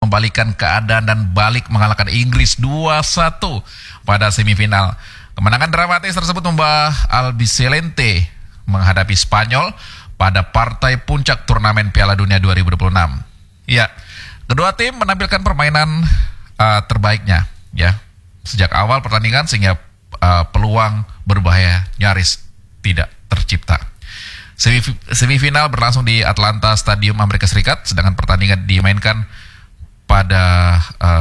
mengembalikan keadaan dan balik mengalahkan Inggris 2-1 pada semifinal. Kemenangan dramatis tersebut membawa Albiceleste menghadapi Spanyol pada partai puncak turnamen Piala Dunia 2026. Ya, kedua tim menampilkan permainan terbaiknya ya sejak awal pertandingan sehingga peluang berbahaya nyaris tidak tercipta. Semifinal berlangsung di Atlanta Stadium Amerika Serikat, sedangkan pertandingan dimainkan pada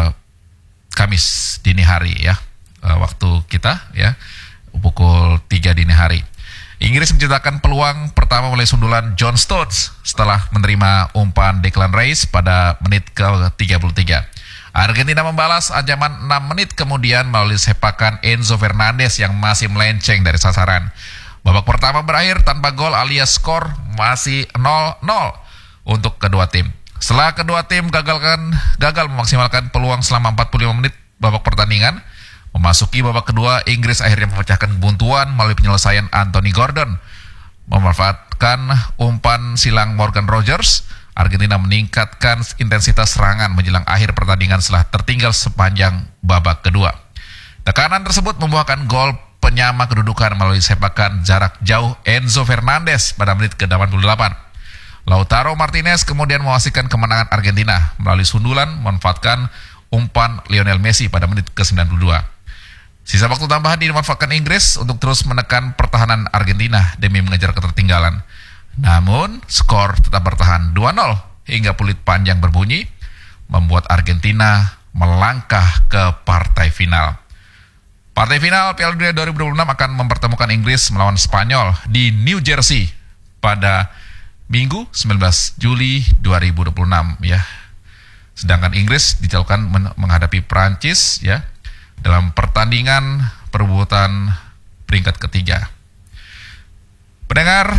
Kamis dini hari ya, waktu kita ya, pukul 3 dini hari. Inggris menciptakan peluang pertama melalui sundulan John Stones setelah menerima umpan Declan Rice pada menit ke-33. Argentina membalas ancaman 6 menit kemudian melalui sepakan Enzo Fernandez yang masih melenceng dari sasaran. Babak pertama berakhir tanpa gol alias skor masih 0-0 untuk kedua tim. Setelah kedua tim gagal memaksimalkan peluang selama 45 menit babak pertandingan, memasuki babak kedua, Inggris akhirnya memecahkan kebuntuan melalui penyelesaian Anthony Gordon. Memanfaatkan umpan silang Morgan Rogers, Argentina meningkatkan intensitas serangan menjelang akhir pertandingan setelah tertinggal sepanjang babak kedua. Tekanan tersebut membuahkan gol penyama kedudukan melalui sepakan jarak jauh Enzo Fernandez pada menit ke-88. Lautaro Martinez kemudian memastikan kemenangan Argentina melalui sundulan memanfaatkan umpan Lionel Messi pada menit ke-92. Sisa waktu tambahan dimanfaatkan Inggris untuk terus menekan pertahanan Argentina demi mengejar ketertinggalan. Namun, skor tetap bertahan 2-0 hingga peluit panjang berbunyi, membuat Argentina melangkah ke partai final. Partai final Piala Dunia 2026 akan mempertemukan Inggris melawan Spanyol di New Jersey pada Minggu 19 Juli 2026 ya. Sedangkan Inggris dijadwalkan menghadapi Prancis ya dalam pertandingan perebutan peringkat ketiga. Pendengar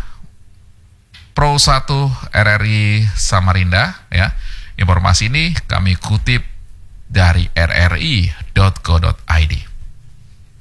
Pro 1 RRI Samarinda ya. Informasi ini kami kutip dari rri.co.id.